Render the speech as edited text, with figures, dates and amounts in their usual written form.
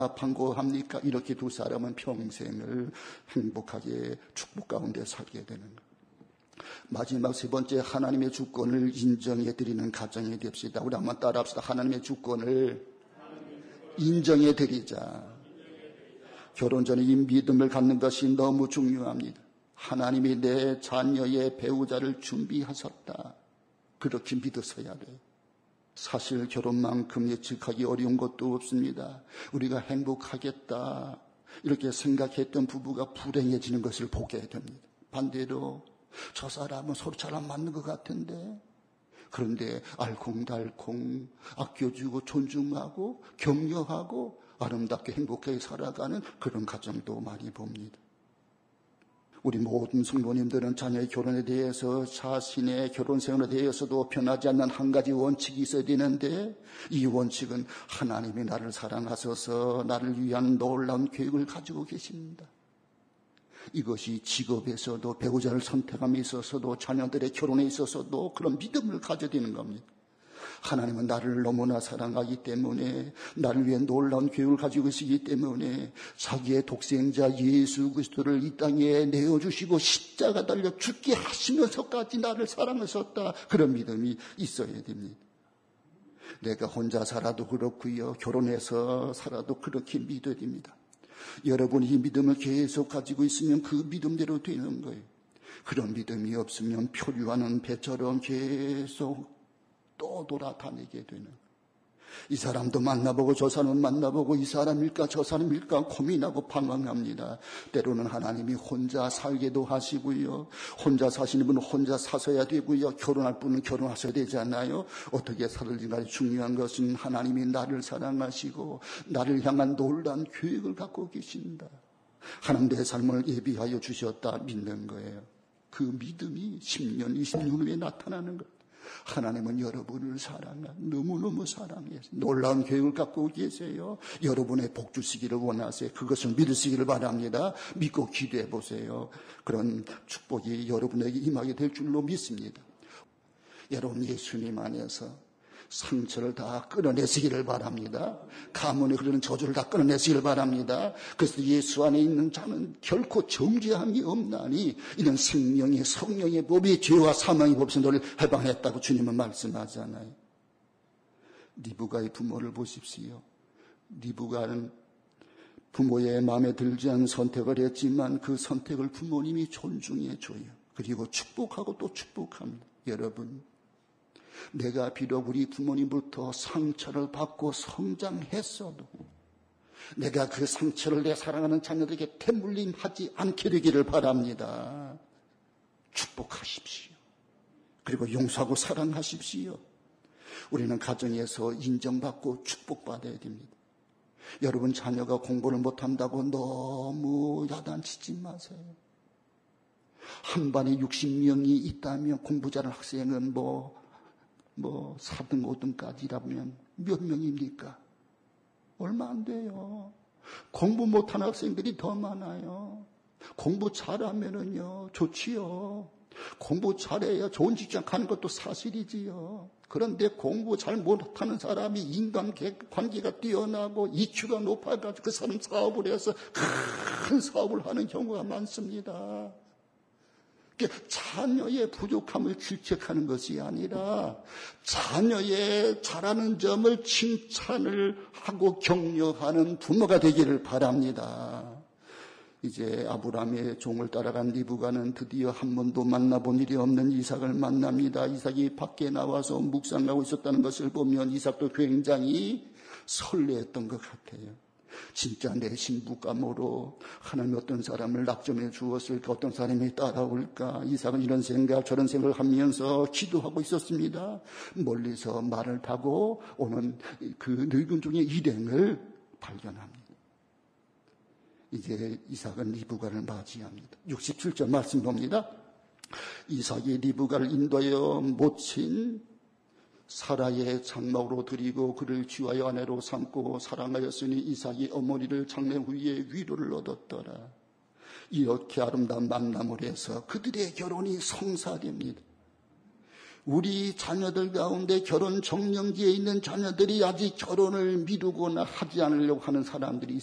반고합니까? 이렇게 두 사람은 평생을 행복하게 축복 가운데 살게 되는 거예요. 마지막 세 번째, 하나님의 주권을 인정해 드리는 가정이 됩시다. 우리 한번 따라합시다. 하나님의 주권을 인정해 드리자. 결혼 전에 이 믿음을 갖는 것이 너무 중요합니다. 하나님이 내 자녀의 배우자를 준비하셨다. 그렇게 믿으셔야 돼요. 사실 결혼만큼 예측하기 어려운 것도 없습니다. 우리가 행복하겠다 이렇게 생각했던 부부가 불행해지는 것을 보게 됩니다. 반대로 저 사람은 서로 잘 안 맞는 것 같은데, 그런데 알콩달콩 아껴주고 존중하고 격려하고 아름답게 행복하게 살아가는 그런 가정도 많이 봅니다. 우리 모든 성도님들은 자녀의 결혼에 대해서, 자신의 결혼 생활에 대해서도 변하지 않는 한 가지 원칙이 있어야 되는데, 이 원칙은 하나님이 나를 사랑하셔서 나를 위한 놀라운 계획을 가지고 계십니다. 이것이 직업에서도, 배우자를 선택함에 있어서도, 자녀들의 결혼에 있어서도 그런 믿음을 가져야 되는 겁니다. 하나님은 나를 너무나 사랑하기 때문에, 나를 위해 놀라운 계획을 가지고 계시기 때문에 자기의 독생자 예수 그리스도를 이 땅에 내어주시고 십자가 달려 죽게 하시면서까지 나를 사랑하셨다. 그런 믿음이 있어야 됩니다. 내가 혼자 살아도 그렇고요, 결혼해서 살아도 그렇게 믿어야 됩니다. 여러분이 이 믿음을 계속 가지고 있으면 그 믿음대로 되는 거예요. 그런 믿음이 없으면 표류하는 배처럼 계속 또 돌아다니게 되는 거예요. 이 사람도 만나보고 저 사람 만나보고 이 사람일까 저 사람일까 고민하고 방황합니다. 때로는 하나님이 혼자 살게도 하시고요, 혼자 사시는 분은 혼자 사셔야 되고요, 결혼할 분은 결혼하셔야 되잖아요. 어떻게 살을지가 중요한 것은 하나님이 나를 사랑하시고 나를 향한 놀라운 계획을 갖고 계신다. 하나님 내 삶을 예비하여 주셨다 믿는 거예요. 그 믿음이 10년 20년 후에 나타나는 거예요. 하나님은 여러분을 너무너무 사랑해요. 놀라운 계획을 갖고 계세요. 여러분의 복 주시기를 원하세요. 그것을 믿으시기를 바랍니다. 믿고 기도해 보세요. 그런 축복이 여러분에게 임하게 될 줄로 믿습니다. 여러분, 예수님 안에서 상처를 다 끌어내시기를 바랍니다. 가문에 흐르는 저주를 다 끌어내시기를 바랍니다. 그래서 예수 안에 있는 자는 결코 정죄함이 없나니 이는 생명의 성령의 법이 죄와 사망의 법에서 너를 해방했다고 주님은 말씀하잖아요. 리브가의 부모를 보십시오. 리브가는 부모의 마음에 들지 않은 선택을 했지만 그 선택을 부모님이 존중해 줘요. 그리고 축복하고 또 축복합니다. 여러분, 내가 비록 우리 부모님부터 상처를 받고 성장했어도 내가 그 상처를 내 사랑하는 자녀들에게 대물림하지 않게 되기를 바랍니다. 축복하십시오. 그리고 용서하고 사랑하십시오. 우리는 가정에서 인정받고 축복받아야 됩니다. 여러분, 자녀가 공부를 못한다고 너무 야단치지 마세요. 한 반에 60명이 있다면 공부 잘하는 학생은 4등, 5등까지라면 몇 명입니까? 얼마 안 돼요. 공부 못하는 학생들이 더 많아요. 공부 잘하면은요, 좋지요. 공부 잘해야 좋은 직장 가는 것도 사실이지요. 그런데 공부 잘 못하는 사람이 인간관계가 뛰어나고 EQ가 높아가지고 그 사람 사업을 해서 큰 사업을 하는 경우가 많습니다. 자녀의 부족함을 질책하는 것이 아니라 자녀의 잘하는 점을 칭찬을 하고 격려하는 부모가 되기를 바랍니다. 이제 아브라함의 종을 따라간 리브가는 드디어 한 번도 만나본 일이 없는 이삭을 만납니다. 이삭이 밖에 나와서 묵상하고 있었다는 것을 보면 이삭도 굉장히 설레했던 것 같아요. 진짜 내 신부감으로 하나님 어떤 사람을 낙점해 주었을까, 어떤 사람이 따라올까. 이삭은 이런 생각 저런 생각을 하면서 기도하고 있었습니다. 멀리서 말을 타고 오는 그 늙은 종의 일행을 발견합니다. 이제 이삭은 리브가를 맞이합니다. 67절 말씀 봅니다. 이삭이 리브가를 인도하여 모친 사라의 장막으로 드리고 그를 취하여 아내로 삼고 사랑하였으니 이삭이 어머니를 장래 후에 위로를 얻었더라. 이렇게 아름다운 만남을 해서 그들의 결혼이 성사됩니다. 우리 자녀들 가운데 결혼 정년기에 있는 자녀들이 아직 결혼을 미루거나 하지 않으려고 하는 사람들이